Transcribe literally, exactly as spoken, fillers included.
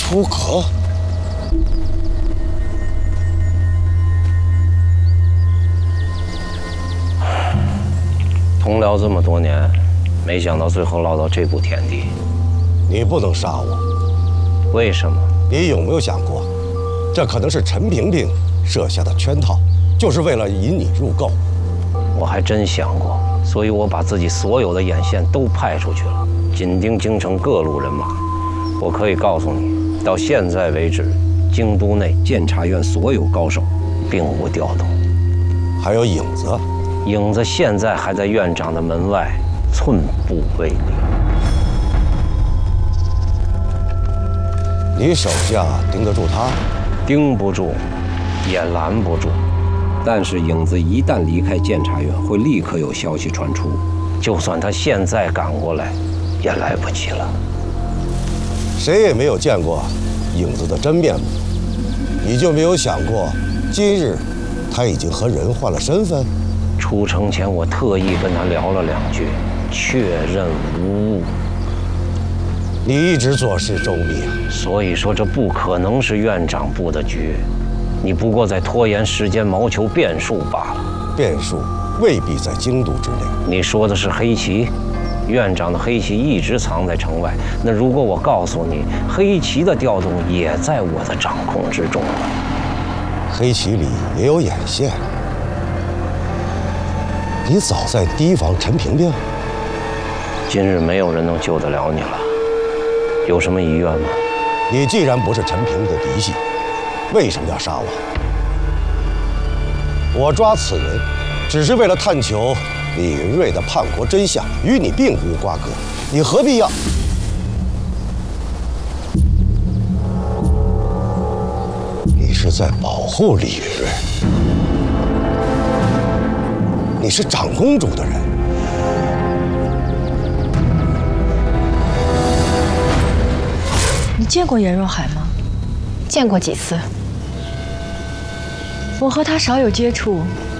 出阁。 同僚这么多年，没想到最后落到这步田地。 你不能杀我。 为什么？ 你有没有想过，这可能是陈萍萍设下的圈套，就是为了引你入垢。 我还真想过，所以我把自己所有的眼线都派出去了，紧盯京城各路人马。我可以告诉你，到现在为止，京都内监察院所有高手并无调动。 还有影子， 影子现在还在院长的门外，寸步未离。 你手下盯得住他？ 盯不住，也拦不住。但是影子一旦离开监察院，会立刻有消息传出，就算他现在赶过来，也来不及了。 谁也没有见过影子的真面目，你就没有想过，今日他已经和人换了身份？ 出城前，我特意跟他聊了两句，确认无误。 你一直做事周密啊， 所以说这不可能是院长布的局，你不过在拖延时间，谋求变数罢了。 变数未必在京都之内。 你说的是黑旗？院长的黑旗一直藏在城外，那如果我告诉你，黑旗的调动也在我的掌控之中了。 黑旗里也有眼线，你早在提防陈萍萍。 今日没有人能救得了你了，有什么遗愿吗？ 你既然不是陈萍萍的嫡系，为什么要杀我？我抓此人，只是为了探求李云瑞的叛国真相，与你并无瓜葛，你何必要？你是在保护李云瑞，你是长公主的人。 你见过严若海吗？ 见过几次。 我和他少有接触，